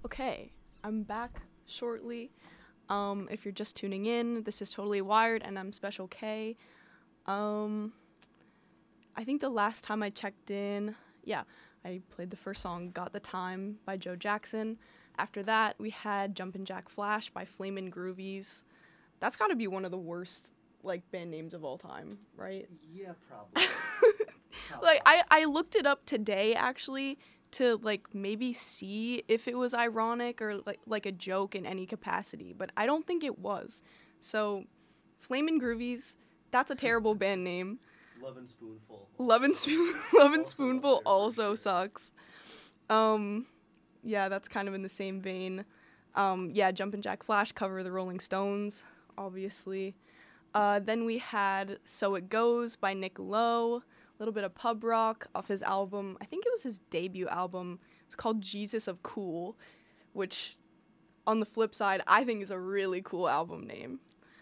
Okay, I'm back shortly. If you're just tuning in, this is Totally Wired, and I'm Special K. Um, I think the last time I checked in, I played the first song, Got the Time, by Joe Jackson. After that, we had Jumpin' Jack Flash by Flamin' Groovies. That's gotta be one of the worst, band names of all time, right? Yeah, probably. I looked it up today, actually, to maybe see if it was ironic or like a joke in any capacity, but I don't think it was. So, Flamin' Groovies, that's a terrible band name. Love and Spoonful. Love and Also Spoonful up there for also sure. sucks. Yeah, that's kind of in the same vein. Jumpin' Jack Flash cover the Rolling Stones, obviously. Then we had So It Goes by Nick Lowe, a little bit of pub rock off his album. I think it was his debut album. It's called Jesus of Cool, which, on the flip side, I think is a really cool album name.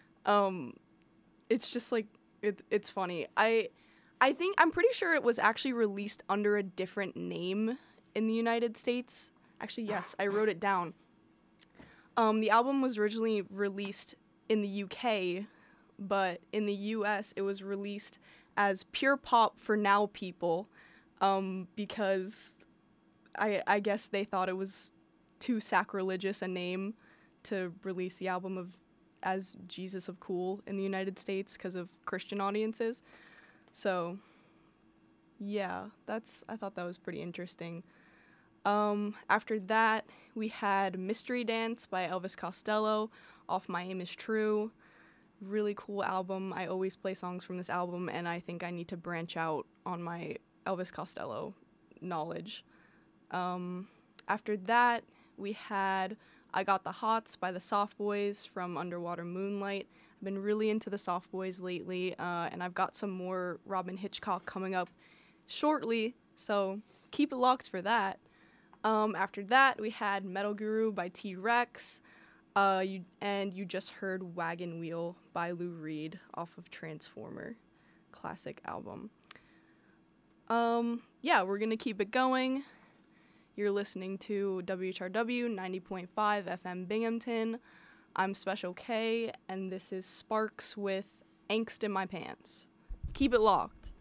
It's just it's funny. I think I'm pretty sure it was actually released under a different name in the United States. Actually, yes, I wrote it down. The album was originally released in the UK, but in the US it was released as Pure Pop for Now People, because I guess they thought it was too sacrilegious a name to release the album as Jesus of Cool in the United States because of Christian audiences. So, yeah, I thought that was pretty interesting. After that, we had Mystery Dance by Elvis Costello off My Aim Is True. Really cool album. I always play songs from this album, and I think I need to branch out on my Elvis Costello knowledge. After that, we had I Got the Hots by the Soft Boys from Underwater Moonlight. I've been really into the Soft Boys lately, and I've got some more Robin Hitchcock coming up shortly, so keep it locked for that. After that, we had Metal Guru by T-Rex, you just heard Wagon Wheel by Lou Reed off of Transformer, classic album. We're gonna keep it going. You're listening to WHRW 90.5 FM Binghamton. I'm Special K, and this is Sparks with Angst in My Pants. Keep it locked.